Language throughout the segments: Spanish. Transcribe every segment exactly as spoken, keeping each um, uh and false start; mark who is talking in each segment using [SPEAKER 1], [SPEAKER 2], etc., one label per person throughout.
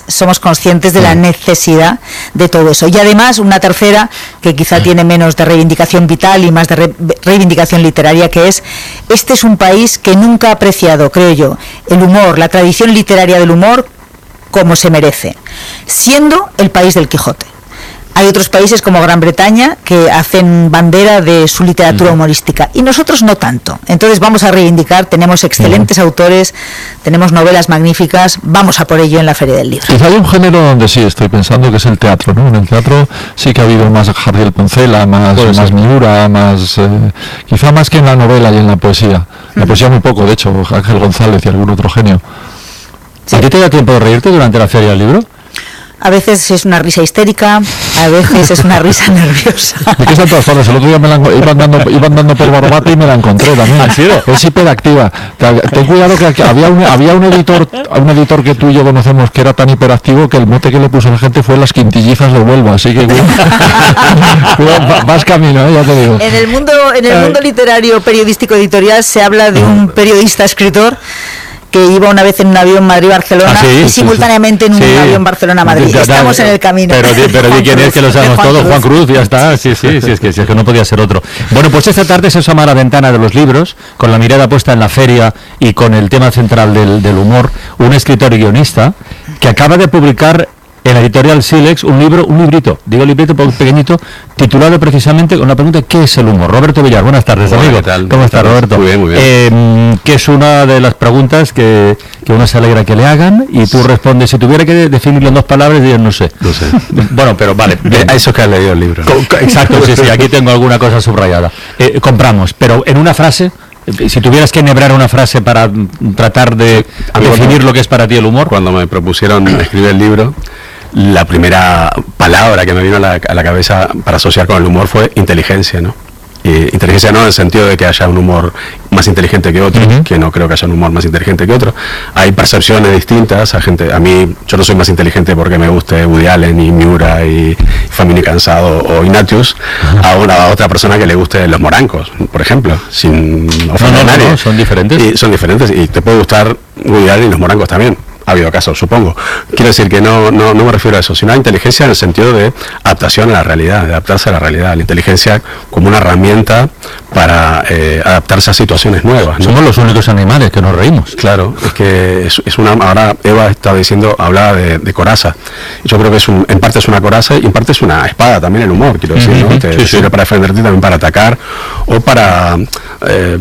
[SPEAKER 1] somos conscientes de la necesidad de todo eso. Y además, una tercera, que quizá tiene menos de reivindicación vital y más de re reivindicación literaria, que es, este es un país que nunca ha apreciado, creo yo, el humor, la tradición literaria del humor, como se merece, siendo el país del Quijote. Hay otros países como Gran Bretaña que hacen bandera de su literatura humorística y nosotros no tanto. Entonces vamos a reivindicar, tenemos excelentes autores, tenemos novelas magníficas, vamos a por ello en la Feria del Libro.
[SPEAKER 2] Quizá hay un género donde sí estoy pensando que es el teatro, ¿no? En el teatro sí que ha habido más Jardiel Poncela, más, más Miura, más eh, quizá más que en la novela y en la poesía. La uh-huh. poesía muy poco, de hecho, Ángel González y algún otro genio.
[SPEAKER 3] Sí. ¿A ti te da tiempo de reírte durante la Feria del Libro?
[SPEAKER 1] A veces es una risa histérica, a veces es una risa nerviosa.
[SPEAKER 2] ¿De qué están todas formas? El otro día me la iba andando, iba andando por Barbate y me la encontré también. ¿Ah, sí? Es hiperactiva. Ten cuidado que había un, había un editor, un editor que tú y yo conocemos que era tan hiperactivo que el mote que le puso la gente fue las quintillizas de Huelva, así que vas camino, ¿eh? Ya te digo.
[SPEAKER 1] En el mundo, en el mundo literario, periodístico, editorial se habla de un periodista escritor que iba una vez en un avión Madrid-Barcelona ¿Ah, sí? y simultáneamente sí, sí. en un sí. avión Barcelona-Madrid. Estamos en el camino.
[SPEAKER 3] Pero, pero di quién es, que lo sabemos todos, Juan Cruz, ya está. Sí, sí, sí, es que, sí, es que no podía ser otro. Bueno, pues esta tarde se asoma a la ventana de los libros, con la mirada puesta en la feria y con el tema central del, del humor, un escritor y guionista que acaba de publicar en la editorial Silex un libro, un librito, digo librito pequeñito, titulado precisamente con la pregunta ¿qué es el humor? Roberto Villar, buenas tardes,
[SPEAKER 4] Hola,
[SPEAKER 3] amigo.
[SPEAKER 4] ¿qué tal?
[SPEAKER 3] ¿Cómo estás, Roberto?
[SPEAKER 4] Muy bien, muy bien.
[SPEAKER 3] Eh, que es una de las preguntas que, que uno se alegra que le hagan y tú respondes, si tuviera que definirlo en dos palabras, dirías no sé.
[SPEAKER 4] No sé.
[SPEAKER 3] Bueno, pero vale.
[SPEAKER 4] A eso que has leído el libro, ¿no?
[SPEAKER 3] Exacto, sí, sí, aquí tengo alguna cosa subrayada. Eh, compramos, pero en una frase, si tuvieras que enhebrar una frase para tratar de definir lo que es para ti el humor.
[SPEAKER 4] Cuando me propusieron escribir el libro, la primera palabra que me vino a la, a la cabeza para asociar con el humor fue inteligencia, ¿no? Y inteligencia no en el sentido de que haya un humor más inteligente que otro, uh-huh. que no creo que haya un humor más inteligente que otro. Hay percepciones distintas, a gente, a mí, yo no soy más inteligente porque me guste Woody Allen y Miura y Famine Cansado o Ignatius, uh-huh. a, una, a otra persona que le guste Los Morancos, por ejemplo, sin ofender
[SPEAKER 3] no, no,
[SPEAKER 4] a nadie.
[SPEAKER 3] No, son diferentes.
[SPEAKER 4] Y son diferentes y te puede gustar Woody Allen y Los Morancos también. Ha habido casos, supongo. Quiero decir que no, no, no me refiero a eso, sino a inteligencia en el sentido de adaptación a la realidad, de adaptarse a la realidad. La inteligencia como una herramienta para eh, adaptarse a situaciones nuevas, ¿no?
[SPEAKER 3] Somos los únicos animales que nos reímos.
[SPEAKER 4] Claro, es que es, es una... Ahora Eva estaba diciendo, hablaba de, de coraza. Yo creo que es un, en parte es una coraza y en parte es una espada también el humor, quiero decir, ¿no? Uh-huh. Te sí, sirve sí. para defenderte, también para atacar o para... Eh,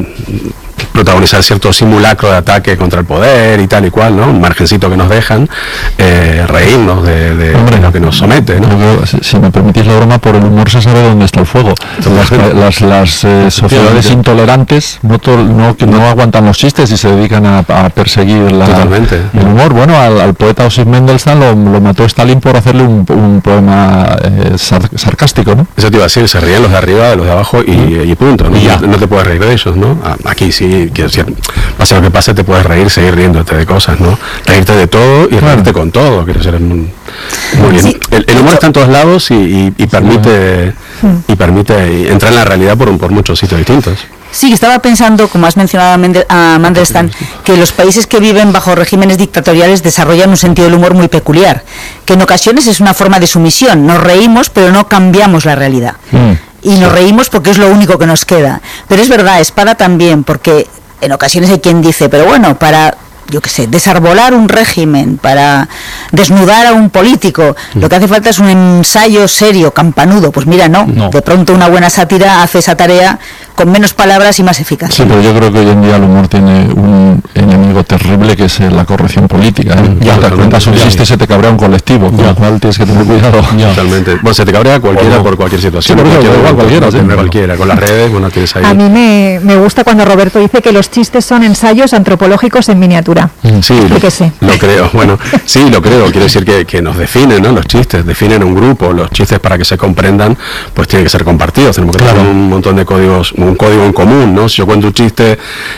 [SPEAKER 4] protagonizar cierto simulacro de ataque contra el poder y tal y cual, ¿no? Un margencito que nos dejan, eh, reírnos de, de, Hombre, de lo que nos somete, ¿no?
[SPEAKER 2] Creo, si, si me permitís la broma, por el humor se sabe dónde está el fuego. Las, las, las eh, sociedades intolerantes no, to, no, que no aguantan los chistes y se dedican a, a perseguir la,
[SPEAKER 4] Totalmente.
[SPEAKER 2] el humor. Bueno, al, al poeta Osip Mandelstam lo, lo mató Stalin por hacerle un, un poema eh, sar, sarcástico, ¿no?
[SPEAKER 4] Eso te iba a decir, se ríen los de arriba de los de abajo y, mm. y punto, ¿no? Y no, no te puedes reír de ellos, ¿no? Aquí sí, quiero decir, pase lo que pase, te puedes reír, seguir riéndote de cosas, ¿no? Reírte de todo y claro. reírte con todo, quiero decir, muy, muy bien. Sí. El, el humor está en todos lados y, y, y permite sí. y permite entrar en la realidad por, por muchos sitios distintos.
[SPEAKER 1] Sí, estaba pensando, como has mencionado a Mandelstam, que los países que viven bajo regímenes dictatoriales desarrollan un sentido del humor muy peculiar, que en ocasiones es una forma de sumisión. Nos reímos, pero no cambiamos la realidad. Mm. Y nos reímos porque es lo único que nos queda. Pero es verdad, espada también, porque en ocasiones hay quien dice, pero bueno, para, yo qué sé, desarbolar un régimen, para desnudar a un político, mm. lo que hace falta es un ensayo serio, campanudo. Pues mira, no, no. de pronto una buena sátira hace esa tarea con menos palabras y más eficaz.
[SPEAKER 2] Sí, pero yo creo que hoy en día el humor tiene un enemigo terrible que es la corrección política, ¿eh? Ya te cuentas un chiste, se te cabrea un colectivo, con lo cual tienes que tener cuidado.
[SPEAKER 4] Ya. Totalmente. Bueno, se te cabrea cualquiera bueno. por cualquier situación.
[SPEAKER 2] Sí, cualquiera, igual, cualquiera, sí.
[SPEAKER 4] cualquiera. Con las redes, bueno, tienes ahí.
[SPEAKER 5] A mí me, me gusta cuando Roberto dice que los chistes son ensayos antropológicos en miniatura.
[SPEAKER 4] Sí, lo, lo creo. Bueno, sí, lo creo. Quiero decir que, que nos definen, ¿no? Los chistes, definen un grupo. Los chistes, para que se comprendan, pues tienen que ser compartidos. Tenemos que claro. tener un montón de códigos, un código en común, ¿no? Si yo cuento un chiste,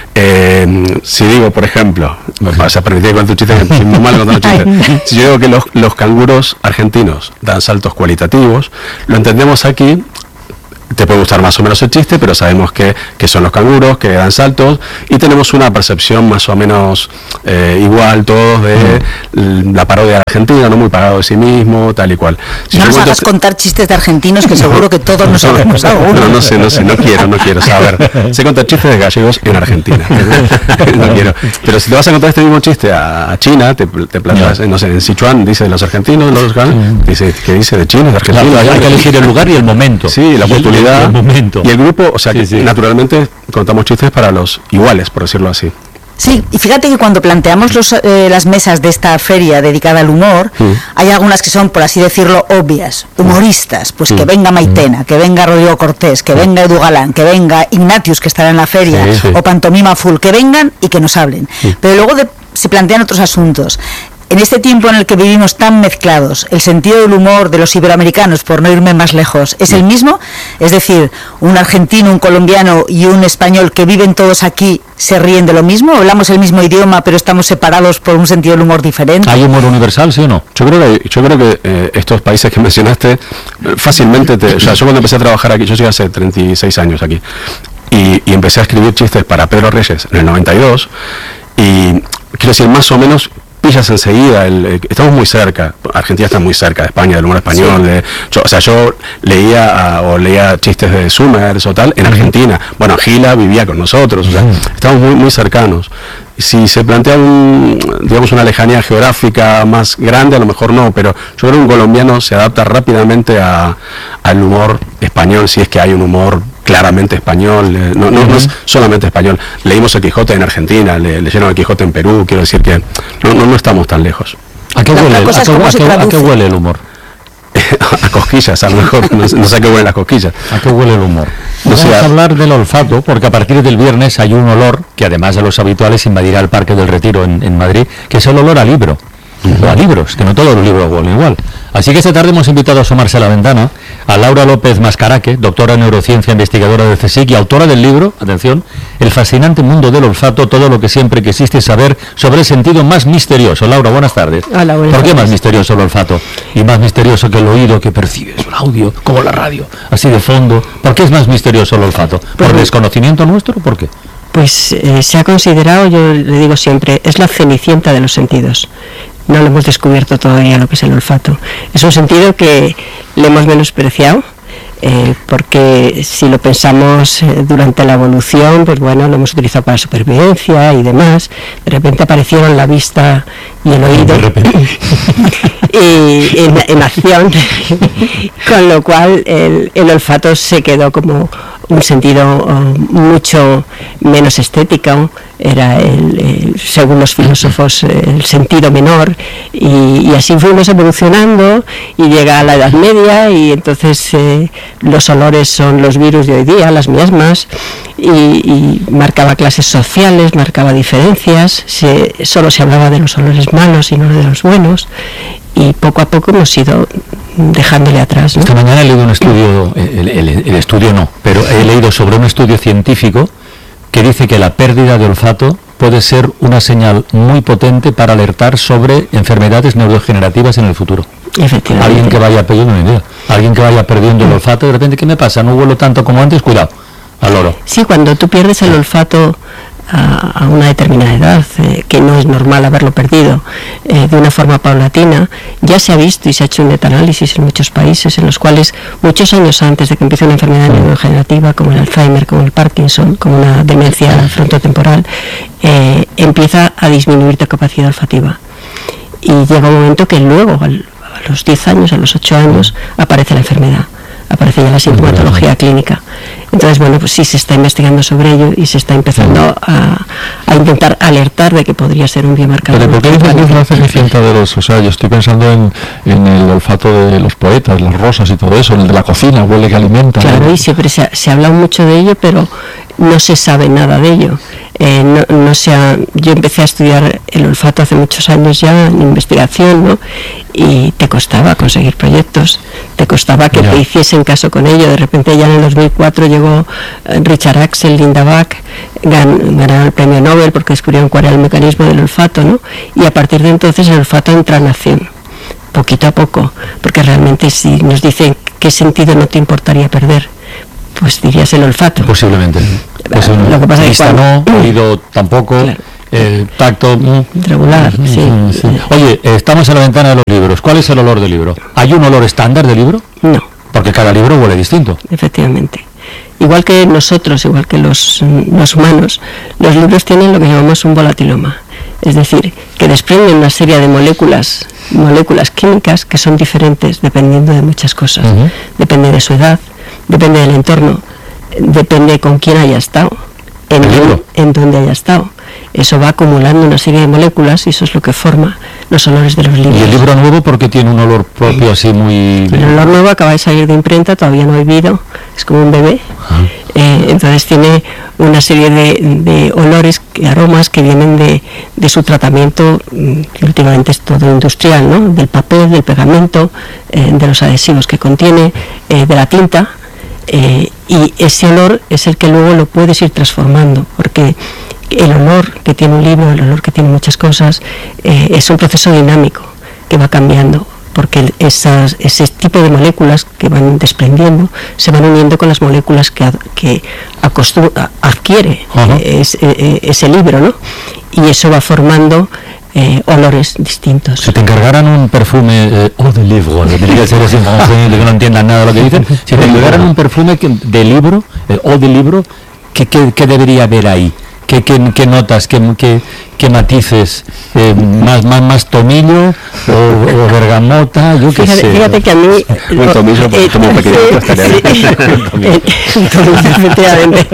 [SPEAKER 4] eh, si digo, por ejemplo, me vas a permitir que cuente un chiste, soy muy mal contando chistes. Si yo digo que los, los canguros argentinos dan saltos cualitativos, lo entendemos aquí te puede gustar más o menos el chiste, pero sabemos que, que son los canguros, que dan saltos, y tenemos una percepción más o menos eh, igual todos de mm. la parodia argentina, no muy pagado de sí mismo, tal y cual.
[SPEAKER 1] Si no nos hagas te... contar chistes de argentinos que seguro que todos nos sabemos alguno.
[SPEAKER 4] No, no sé, no sé, no quiero, no quiero saber. Sé contar chistes de gallegos en Argentina. No quiero. Pero si te vas a contar este mismo chiste a China, te, te plantas, no. no sé, en Sichuan dice de los argentinos, los mm. dice, ¿qué dice de China, de Argentina?
[SPEAKER 3] Claro, hay que elegir el lugar y el momento.
[SPEAKER 4] Sí, la oportunidad.
[SPEAKER 3] El, el momento.
[SPEAKER 4] Y el grupo, o sea, sí, que sí. naturalmente contamos chistes para los iguales, por decirlo así.
[SPEAKER 1] Sí, y fíjate que cuando planteamos los, eh, las mesas de esta feria dedicada al humor, mm. hay algunas que son, por así decirlo, obvias, humoristas, pues mm. que venga Maitena, mm. que venga Rodrigo Cortés, que mm. venga Edu Galán, que venga Ignatius, que estará en la feria, sí, sí. o Pantomima Full, que vengan y que nos hablen. Mm. Pero luego de, se plantean otros asuntos. En este tiempo en el que vivimos tan mezclados, ¿el sentido del humor de los iberoamericanos, por no irme más lejos, es el mismo? Es decir, un argentino, un colombiano y un español que viven todos aquí, ¿se ríen de lo mismo? ¿Hablamos el mismo idioma pero estamos separados por un sentido del humor diferente?
[SPEAKER 3] ¿Hay humor universal, sí o no?
[SPEAKER 4] Yo creo que, yo creo que eh, estos países que mencionaste, fácilmente, te, o sea, yo cuando empecé a trabajar aquí, yo llegué hace treinta y seis años aquí, y, y empecé a escribir chistes para Pedro Reyes en el noventa y dos, y quiero decir, más o menos pillas enseguida, el, el, estamos muy cerca, Argentina está muy cerca de España, del humor español, sí. de, yo, o sea, yo leía uh, o leía chistes de Summers o tal en Argentina, bueno, Gila vivía con nosotros, o sea, estamos muy, muy cercanos. Si se plantea un, digamos, una lejanía geográfica más grande, a lo mejor no, pero yo creo que un colombiano se adapta rápidamente a, al humor español, si es que hay un humor claramente español, eh, no, no, uh-huh. no es solamente español. Leímos el Quijote en Argentina, le, leyeron el Quijote en Perú, quiero decir que no, no, no estamos tan lejos.
[SPEAKER 3] ¿A qué huele, a qué, a qué, a qué huele el humor?
[SPEAKER 4] A cosquillas, a lo mejor, no, no sé a qué huelen las cosquillas.
[SPEAKER 3] ¿A qué huele el humor? No Vamos sé, a hablar del olfato, porque a partir del viernes hay un olor que además de los habituales invadirá el Parque del Retiro en, en Madrid, que es el olor a libro. Uh-huh. A libros, que no todos los libros huelen igual. Así que esta tarde hemos invitado a asomarse a la ventana a Laura López Mascaraque, doctora en neurociencia, investigadora del CSIC y autora del libro, atención, El fascinante mundo del olfato, todo lo que siempre quisiste saber sobre el sentido más misterioso. Laura, buenas tardes.
[SPEAKER 6] Hola, buenas
[SPEAKER 3] ¿Por qué
[SPEAKER 6] tardes.
[SPEAKER 3] Más misterioso el olfato? Y más misterioso que el oído que percibes, el audio, como la radio, así de fondo. ¿Por qué es más misterioso el olfato? ¿Por pues, desconocimiento nuestro o por qué?
[SPEAKER 6] Pues eh, se ha considerado, yo le digo siempre, es la cenicienta de los sentidos. No lo hemos descubierto todavía lo que es el olfato. Es un sentido que le hemos menospreciado, eh, porque si lo pensamos eh, durante la evolución, pues bueno, lo hemos utilizado para supervivencia y demás. De repente aparecieron la vista y el oído y en, en acción, con lo cual el, el olfato se quedó como un sentido uh, mucho menos estético, era el, el, según los filósofos el sentido menor, y, y así fuimos evolucionando y llega a la Edad Media y entonces eh, los olores son los virus de hoy día, las miasmas, y, y marcaba clases sociales, marcaba diferencias, se, solo se hablaba de los olores malos y no de los buenos, y poco a poco hemos ido dejándole atrás, ¿no?
[SPEAKER 3] Esta mañana he leído un estudio, el, el, el estudio no, pero he leído sobre un estudio científico que dice que la pérdida de olfato puede ser una señal muy potente para alertar sobre enfermedades neurodegenerativas en el futuro.
[SPEAKER 6] Efectivamente.
[SPEAKER 3] Alguien que vaya perdiendo una idea, alguien que vaya perdiendo el olfato, de repente, ¿qué me pasa? No huelo tanto como antes, cuidado, al oro.
[SPEAKER 6] Sí, cuando tú pierdes el olfato a, a una determinada edad, eh, que no es normal haberlo perdido, eh, de una forma paulatina, ya se ha visto y se ha hecho un metaanálisis en muchos países en los cuales muchos años antes de que empiece una enfermedad neurodegenerativa como el Alzheimer, como el Parkinson, como una demencia frontotemporal, eh, empieza a disminuir tu capacidad olfativa. Y llega un momento que luego, al, a los diez años, a los ocho años, aparece la enfermedad, aparece ya la sintomatología clínica. Entonces, bueno, pues sí se está investigando sobre ello y se está empezando a, a intentar alertar de que podría ser un biomarcador.
[SPEAKER 2] ¿Pero por qué dices que es la cenicienta de los...? O sea, yo estoy pensando en, en el olfato de los poetas, las rosas y todo eso, en el de la cocina, huele que alimenta.
[SPEAKER 6] Claro, ¿no? Y siempre se ha, se ha hablado mucho de ello, pero no se sabe nada de ello. Eh, no, no se ha, yo empecé a estudiar el olfato hace muchos años ya en investigación, ¿no? Y te costaba conseguir proyectos, te costaba que ya te hiciesen caso con ello. De repente ya en el dos mil cuatro llegó Richard Axel, Linda Bach, gan, ganaron el premio Nobel porque descubrieron cuál era el mecanismo del olfato, ¿no? Y a partir de entonces el olfato entra en acción, poquito a poco, porque realmente si nos dicen qué sentido no te importaría perder, pues dirías el olfato.
[SPEAKER 3] Posiblemente. Pues
[SPEAKER 6] Lo
[SPEAKER 3] no,
[SPEAKER 6] que pasa es que
[SPEAKER 3] vista
[SPEAKER 6] cuando-
[SPEAKER 3] no, oído tampoco,
[SPEAKER 6] Claro.
[SPEAKER 3] eh, tacto... mm.
[SPEAKER 6] Regular, sí.
[SPEAKER 3] Sí. Oye, eh, estamos en la ventana de los libros. ¿Cuál es el olor del libro? ¿Hay un olor estándar de libro?
[SPEAKER 6] No,
[SPEAKER 3] Porque cada libro huele distinto.
[SPEAKER 6] efectivamente. Igual que nosotros, igual que los, los humanos, los libros tienen lo que llamamos un volatiloma. Es decir, que desprenden una serie de moléculas, moléculas químicas que son diferentes dependiendo de muchas cosas.
[SPEAKER 3] Ujú.
[SPEAKER 6] Depende de su edad, depende del entorno, depende con quién haya estado, en,
[SPEAKER 3] ¿El
[SPEAKER 6] dónde-
[SPEAKER 3] libro?
[SPEAKER 6] en dónde haya estado. Eso va acumulando una serie de moléculas y eso es lo que forma los olores de los libros.
[SPEAKER 3] ¿Y el libro nuevo porque tiene un olor propio así muy...
[SPEAKER 6] El olor nuevo acaba de salir de imprenta, todavía no he vivido, es como un bebé. Eh, entonces tiene una serie de, de olores, que- aromas que vienen de, de su tratamiento, mm, que últimamente es todo industrial, ¿no? Del papel, del pegamento, eh, de los adhesivos que contiene, eh, de la tinta. eh, y ese olor es el que luego lo puedes ir transformando, porque el olor que tiene un libro, el olor que tiene muchas cosas, eh, es un proceso dinámico que va cambiando, porque esas, ese tipo de moléculas que van desprendiendo se van uniendo con las moléculas que, ad- que acostu- a- adquiere
[SPEAKER 3] Ajá.
[SPEAKER 6] eh, ese, eh, ese libro, ¿no? Y eso va formando eh, olores distintos.
[SPEAKER 3] Si te encargaran un perfume eh, eau de livre, que tendría que ser así en francés, de que no entiendan nada de lo que dicen, si te encargaran un perfume que- de libro, eh, eau de libro, ¿qué, qué, qué debería haber ahí? ¿Qué, qué, qué notas, qué, qué, qué matices? Eh, más, más, ¿Más tomillo o, o bergamota? Yo qué
[SPEAKER 6] Fíjate,
[SPEAKER 3] sé.
[SPEAKER 6] fíjate que a mí...
[SPEAKER 4] Un tomillo,
[SPEAKER 6] eh,
[SPEAKER 4] tomo un pequeño,
[SPEAKER 6] sí,
[SPEAKER 4] estaría
[SPEAKER 6] sí.
[SPEAKER 4] bien.
[SPEAKER 6] Un tomillo, efectivamente.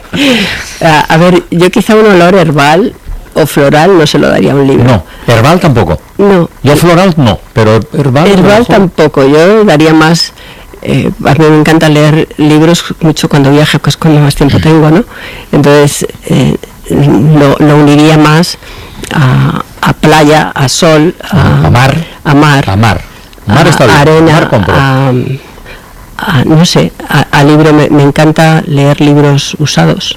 [SPEAKER 6] a, a ver, yo quizá un olor herbal o floral no se lo daría a un libro.
[SPEAKER 3] No, herbal tampoco.
[SPEAKER 6] No.
[SPEAKER 3] Yo floral no, pero herbal... a lo
[SPEAKER 6] Herbal
[SPEAKER 3] mejor.
[SPEAKER 6] tampoco, yo daría más... eh, a mí me encanta leer libros mucho cuando viajo, que es cuando más tiempo tengo, ¿no? Entonces eh, lo, lo uniría más a, a playa, a sol, a,
[SPEAKER 3] A mar.
[SPEAKER 6] a mar,
[SPEAKER 3] A mar. Mar
[SPEAKER 6] a
[SPEAKER 3] está bien.
[SPEAKER 6] arena,
[SPEAKER 3] Mar compro.
[SPEAKER 6] a, a- no sé, a, a libro, me, me encanta leer libros usados.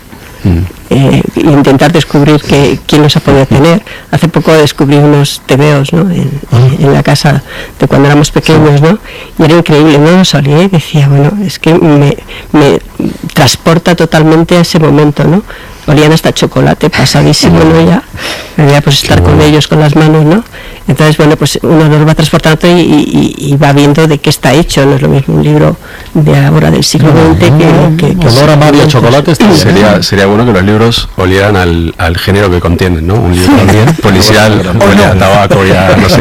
[SPEAKER 6] Eh, e intentar descubrir que, quién los ha podido tener. Hace poco descubrí unos tebeos, ¿no? en, en la casa de cuando éramos pequeños, ¿no? Y era increíble, ¿no? Los olía y decía, bueno, es que me, me transporta totalmente a ese momento, ¿no? Olían hasta chocolate, pasadísimo, ¿no? Ya, ya pues estar con ellos, con las manos, ¿no? Entonces, bueno, pues uno los va transportando y, y- y va viendo de qué está hecho. No es lo mismo un libro de ahora del siglo veinte que... que, que
[SPEAKER 3] Olor a mar y a chocolate está bien.
[SPEAKER 4] Sería, sería bueno que los libros olieran al, al género que contienen, ¿no? Un libro también policial, huele a tabaco y a no sé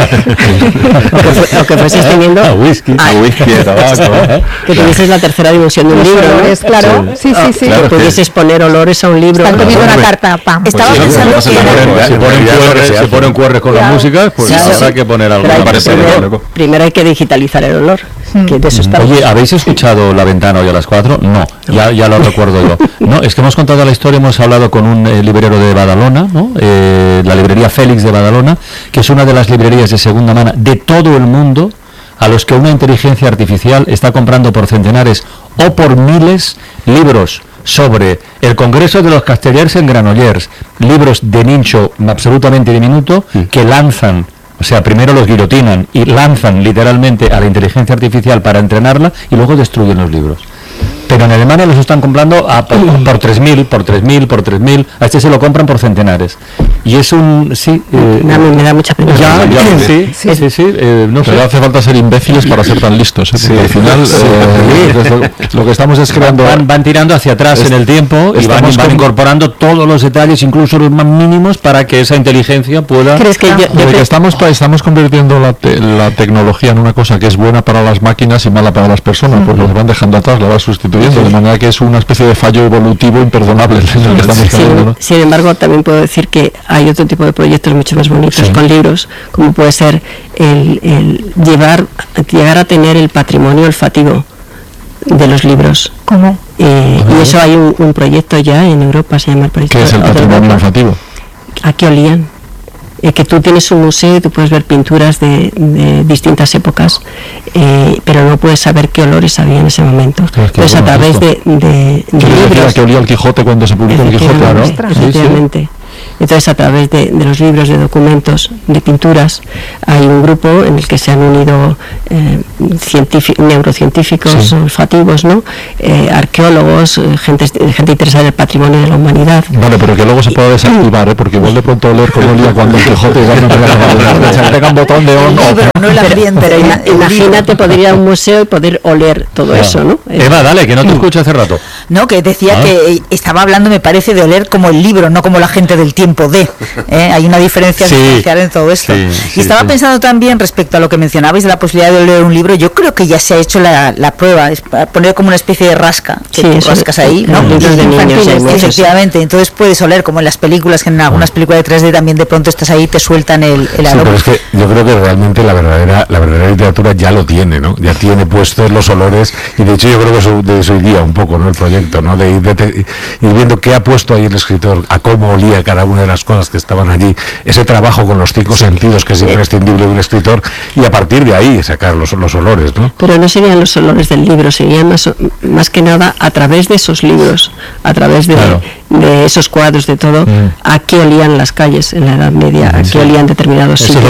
[SPEAKER 4] qué.
[SPEAKER 6] o que, fue- o que fueses teniendo...
[SPEAKER 3] A whisky.
[SPEAKER 6] Ah,
[SPEAKER 4] A whisky, de tabaco.
[SPEAKER 6] que tuvieses la tercera dimensión de un
[SPEAKER 5] Los
[SPEAKER 6] libro, ¿no?
[SPEAKER 5] olores, claro. Sí, sí, sí.
[SPEAKER 4] claro.
[SPEAKER 6] Que pudieses poner olores a un libro.
[SPEAKER 5] Están comiendo una
[SPEAKER 4] Hombre.
[SPEAKER 5] carta, pam.
[SPEAKER 1] Estaba
[SPEAKER 4] sí,
[SPEAKER 1] pensando
[SPEAKER 4] no,
[SPEAKER 1] que
[SPEAKER 4] no,
[SPEAKER 1] era-
[SPEAKER 4] no, no,
[SPEAKER 3] Se ponen
[SPEAKER 4] Ya,
[SPEAKER 3] Q R,
[SPEAKER 4] ya,
[SPEAKER 3] se ponen Q R con la
[SPEAKER 5] Claro.
[SPEAKER 3] música, pues
[SPEAKER 6] Sí,
[SPEAKER 3] habrá
[SPEAKER 6] sí.
[SPEAKER 3] que poner algo.
[SPEAKER 6] Pero hay
[SPEAKER 4] Me
[SPEAKER 6] que
[SPEAKER 4] parece
[SPEAKER 6] primero,
[SPEAKER 4] loco.
[SPEAKER 6] primero hay que digitalizar el olor, que de eso estamos.
[SPEAKER 3] Oye, ¿habéis escuchado La Ventana hoy a las cuatro? No, ya, ya lo recuerdo yo. No, es que hemos contado la historia, hemos hablado con un eh, librero de Badalona, ¿no? Eh, la librería Félix de Badalona, que es una de las librerías de segunda mano de todo el mundo, a los que una inteligencia artificial está comprando por centenares o por miles libros sobre el Congreso de los Castellers en Granollers, libros de nicho absolutamente diminuto que lanzan, o sea, primero los guillotinan y lanzan literalmente a la inteligencia artificial para entrenarla y luego destruyen los libros. Pero en Alemania los están comprando a, por, por tres mil, por tres mil, por tres mil, a este se lo compran por centenares. Y es un... sí... eh,
[SPEAKER 6] A mí me da mucha pena.
[SPEAKER 3] ya, ya, sí, sí, sí, sí, eh, no sé.
[SPEAKER 2] Pero hace falta ser imbéciles para ser tan listos, ¿eh? Porque al final
[SPEAKER 3] Sí.
[SPEAKER 2] eh, desde- lo que estamos es creando...
[SPEAKER 3] Van, van tirando hacia atrás
[SPEAKER 2] Est-
[SPEAKER 3] en el tiempo y van,
[SPEAKER 2] estamos
[SPEAKER 3] van
[SPEAKER 2] con-
[SPEAKER 3] incorporando todos los detalles, incluso los más mínimos, para que esa inteligencia pueda...
[SPEAKER 6] ¿Crees que yo, yo
[SPEAKER 2] de que
[SPEAKER 6] cre-
[SPEAKER 2] estamos, pa- estamos convirtiendo la, te- la tecnología en una cosa que es buena para las máquinas y mala para las personas, porque los van dejando atrás, la van sustituyendo, de manera que es una especie de fallo evolutivo imperdonable en el que estamos cayendo,
[SPEAKER 6] sin,
[SPEAKER 2] ¿no?
[SPEAKER 6] sin embargo, también puedo decir que hay otro tipo de proyectos mucho más bonitos
[SPEAKER 3] Sí.
[SPEAKER 6] con libros, como puede ser el, el llevar, llegar a tener el patrimonio olfativo de los libros.
[SPEAKER 5] ¿Cómo?
[SPEAKER 6] Eh, y eso hay un, un proyecto ya en Europa, se llama el proyecto
[SPEAKER 2] ¿Qué es el
[SPEAKER 6] de
[SPEAKER 2] patrimonio
[SPEAKER 6] Europa.
[SPEAKER 2] olfativo?
[SPEAKER 6] ¿A qué olían? Eh, que tú tienes un museo y tú puedes ver pinturas de, de distintas épocas, eh, pero no puedes saber qué olores había en ese momento.
[SPEAKER 2] Ostras, qué
[SPEAKER 6] Entonces, a
[SPEAKER 2] bueno
[SPEAKER 6] través
[SPEAKER 2] esto.
[SPEAKER 6] de, de, de
[SPEAKER 2] Que
[SPEAKER 6] libros,
[SPEAKER 2] que olía el Quijote cuando se publicó el Quijote, ¿no?
[SPEAKER 6] efectivamente,
[SPEAKER 2] Sí, sí.
[SPEAKER 6] efectivamente. Entonces, a través de, de los libros, de documentos, de pinturas, hay un grupo en el que se han unido eh, neurocientíficos, sí. olfativos, ¿no? Eh, arqueólogos, eh, gente, gente interesada en el patrimonio de la humanidad.
[SPEAKER 2] Vale, pero que luego se puede desactivar, ¿eh? Porque igual de pronto oler como olía cuando el Quijote igual no se pega un botón de on.
[SPEAKER 1] Pero no el ambiente.
[SPEAKER 6] Pero ima, imagínate poder ir a un museo y poder oler todo claro. eso, ¿no?
[SPEAKER 3] Eva, dale, que no te escucho hace rato.
[SPEAKER 1] No, que decía ah. que estaba hablando, me parece, de oler como el libro, no como la gente del tiempo de. ¿eh? Hay una diferencia sí. sustancial en todo esto. Sí, sí, y estaba sí. pensando también respecto a lo que mencionabais de la posibilidad de oler un libro, yo creo que ya se ha hecho la, la prueba, es poner como una especie de rasca, que sí, tú rascas ahí, ¿no?
[SPEAKER 6] Libros de niños,
[SPEAKER 1] efectivamente, sí. entonces puedes oler como en las películas, que en algunas películas de tres D también de pronto estás ahí y te sueltan el, el aroma.
[SPEAKER 7] Sí, pero es que yo creo que realmente la verdadera, la verdadera literatura ya lo tiene, ¿no? Ya tiene puestos los olores, y de hecho yo creo que eso, de eso iría un poco, ¿no? El proyecto, ¿no? De ir, de, de, ir viendo qué ha puesto ahí el escritor, a cómo olía cada una de las cosas que estaban allí, ese trabajo con los cinco sí. sentidos que es imprescindible de un escritor, y a partir de ahí sacar los, los olores, ¿no?
[SPEAKER 6] Pero no serían los olores del libro, serían más, más que nada a través de esos libros, a través de, claro. de esos cuadros, de todo, mm. a qué olían las calles en la Edad Media, a
[SPEAKER 3] sí.
[SPEAKER 6] qué olían determinados sitios.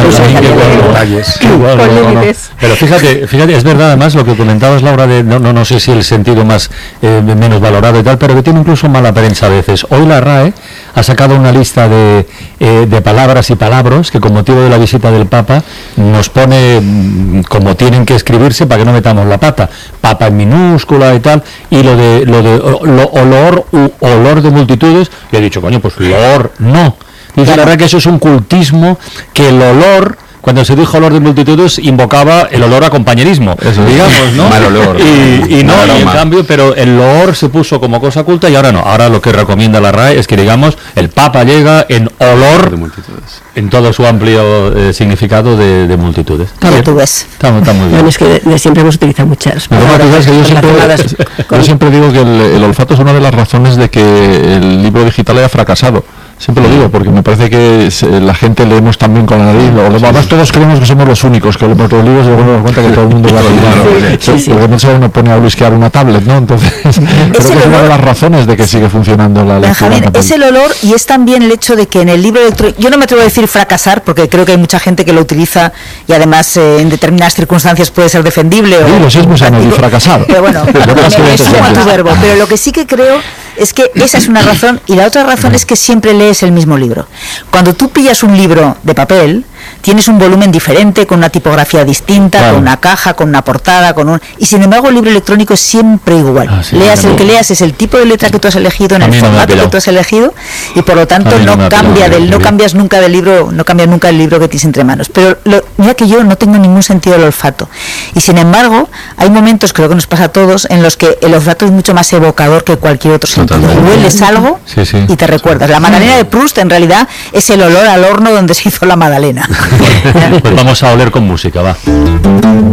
[SPEAKER 3] Pero fíjate, fíjate, es verdad además lo que comentabas, Laura, de no, no, no sé si el sentido más eh, menos valorado y tal, pero que tiene incluso mala prensa a veces. Hoy la RAE ha sacado una lista de, eh, de palabras y palabras que con motivo de la visita del Papa nos pone mm, como tienen que escribirse para que no metamos la pata. Papa en minúscula y tal, y lo de lo de lo, olor u, olor de multitudes, y he dicho, coño, pues olor no. Dice claro. la verdad que eso es un cultismo, que el olor, cuando se dijo olor de multitudes, invocaba el olor a compañerismo, eso, digamos, ¿no?
[SPEAKER 7] Mal olor.
[SPEAKER 3] Y, y no, y en cambio, pero el olor se puso como cosa culta y ahora no. Ahora lo que recomienda la RAE es que, digamos, el Papa llega en olor de multitudes, en todo su amplio eh, significado de, de multitudes.
[SPEAKER 1] Como tú ves.
[SPEAKER 3] Estamos, estamos bien.
[SPEAKER 6] Bueno, es que de, de siempre hemos utilizado muchas
[SPEAKER 2] palabras. Yo, siempre, yo siempre digo que el, el olfato es una de las razones de que el libro digital haya fracasado. Siempre lo digo, porque me parece que la gente leemos también con la nariz. Además, todos creemos que somos los únicos que leemos los libros y luego nos damos cuenta que todo el mundo va a leer. Sí, sí. Porque no se uno pone a blisquear una tablet, ¿no? Entonces, creo que es una de las razones de que sigue funcionando la lectura.
[SPEAKER 1] Benjamín, es el olor y es también el hecho de que en el libro electrónico, yo no me atrevo a decir fracasar, porque creo que hay mucha gente que lo utiliza y además eh, en determinadas circunstancias puede ser defendible.
[SPEAKER 2] Sí,
[SPEAKER 1] o,
[SPEAKER 2] sí, es muy sano y fracasar.
[SPEAKER 1] Pero bueno, me sumo a tu verbo. Pero lo que sí que creo es que esa es una razón, y la otra razón es que siempre lees el mismo libro. Cuando tú pillas un libro de papel, tienes un volumen diferente, con una tipografía distinta, claro. con una caja, con una portada, con un... y sin embargo el libro electrónico es siempre igual. Ah, sí, leas el que leas, es el tipo de letra que tú has elegido, en el formato que tú has elegido, y por lo tanto no, no cambia del, no cambias nunca del libro, no cambias nunca el libro que tienes entre manos. Pero lo, mira que yo no tengo ningún sentido del olfato. Y sin embargo, hay momentos, creo que nos pasa a todos, en los que el olfato es mucho más evocador que cualquier otro sentido. Totalmente. Hueles algo sí, sí. y te recuerdas. La magdalena de Proust en realidad es el olor al horno donde se hizo la magdalena.
[SPEAKER 3] Pues vamos a oler con música, va.